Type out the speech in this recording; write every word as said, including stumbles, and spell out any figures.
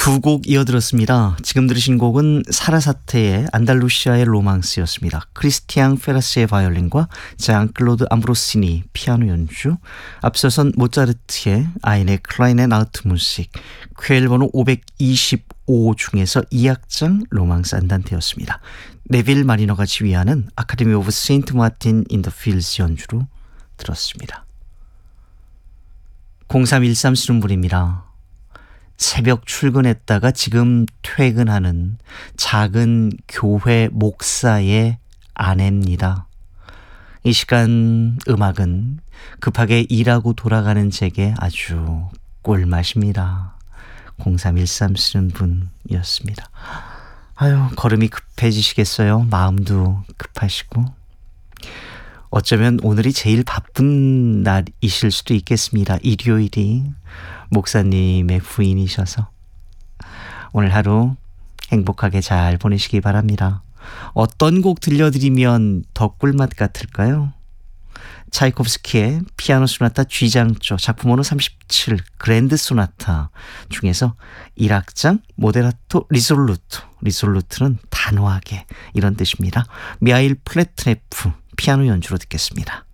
두 곡 이어들었습니다. 지금 들으신 곡은 사라사테의 안달루시아의 로망스였습니다. 크리스티앙 페라스의 바이올린과 장클로드 암브로시니 피아노 연주, 앞서선 모차르트의 아인의 클라인의 나우트 무식, 퀘일 번호 오백이십오 중에서 이 악장 로망스 안단테였습니다. 네빌 마리너가 지휘하는 아카데미 오브 세인트 마틴 인 더 필즈 연주로 들었습니다. 공삼일삼 쓰는 분입니다. 새벽 출근했다가 지금 퇴근하는 작은 교회 목사의 아내입니다. 이 시간 음악은 급하게 일하고 돌아가는 제게 아주 꿀맛입니다. 공삼일삼 쓰는 분이었습니다. 아유, 걸음이 급해지시겠어요? 마음도 급하시고. 어쩌면 오늘이 제일 바쁜 날이실 수도 있겠습니다. 일요일이 목사님의 부인이셔서. 오늘 하루 행복하게 잘 보내시기 바랍니다. 어떤 곡 들려드리면 더 꿀맛 같을까요? 차이콥스키의 피아노 소나타 G장조 작품 번호 삼십칠 그랜드 소나타 중에서 일 악장 모데라토 리솔루토, 리솔루트는 단호하게 이런 뜻입니다. 미하일 플래트네프 피아노 연주로 듣겠습니다.